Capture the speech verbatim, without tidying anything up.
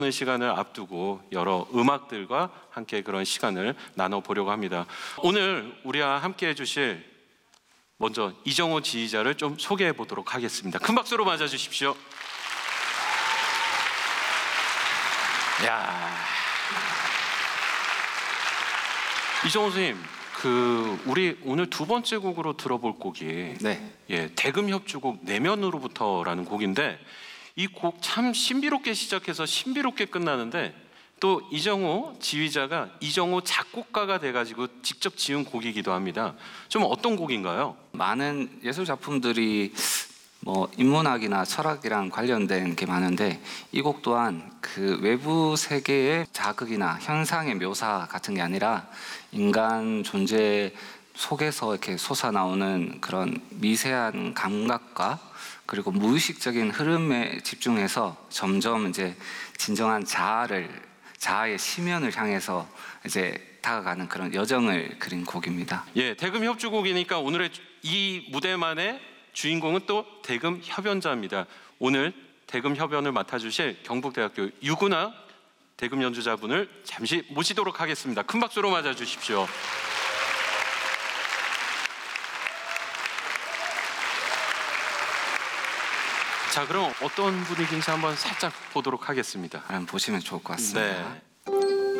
시간을 앞두고 여러 음악들과 함께 그런 시간을 나눠보려고 합니다. 오늘 우리와 함께 해주실 먼저 이정호 지휘자를 좀 소개해 보도록 하겠습니다. 큰 박수로 맞아 주십시오. 야, 이정호 선생님, 그 우리 오늘 두 번째 곡으로 들어볼 곡이 네. 예, 대금협주곡 내면으로부터라는 곡인데 이 곡 참 신비롭게 시작해서 신비롭게 끝나는데 또 이정호 지휘자가 이정호 작곡가가 돼가지고 직접 지은 곡이기도 합니다. 좀 어떤 곡인가요? 많은 예술 작품들이 뭐 인문학이나 철학이랑 관련된 게 많은데 이 곡 또한 그 외부 세계의 자극이나 현상의 묘사 같은 게 아니라 인간 존재 속에서 이렇게 솟아나오는 그런 미세한 감각과 그리고 무의식적인 흐름에 집중해서 점점 이제 진정한 자아를 자아의 심연을 향해서 이제 다가가는 그런 여정을 그린 곡입니다. 예, 대금 협주곡이니까 오늘의 이 무대만의 주인공은 또 대금 협연자입니다. 오늘 대금 협연을 맡아주실 경북대학교 유구나 대금 연주자분을 잠시 모시도록 하겠습니다. 큰 박수로 맞아주십시오. 자, 그럼 어떤 분위기인지 한번 살짝 보도록 하겠습니다. 한번 보시면 좋을 것 같습니다. 네.